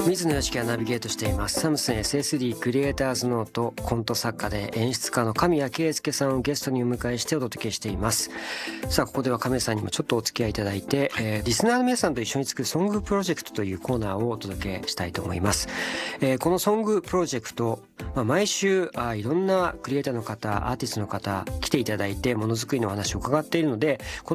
水野良樹がナビゲートしていますサムスン SSD クリエイターズノート、コント作家で演出家の神谷圭介さんをゲストにお迎えしてお届けしています。さあここでは神谷さんにもちょっとお付き合いいただいて、リスナーの皆さんと一緒に作るソングプロジェクトというコーナーをお届けしたいと思います。このソングプロジェクト、毎週いろんなクリエイターの方、アーティストの方来ていただいてものづくりのお話を伺っているので、